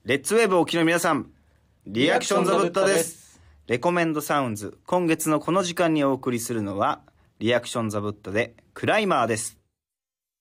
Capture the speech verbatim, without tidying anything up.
レッツウェーブお聞きの皆さん、リアクションザブッタです。レコメンドサウンズ、今月のこの時間にお送りするのはリアクションザブッタでクライマーです。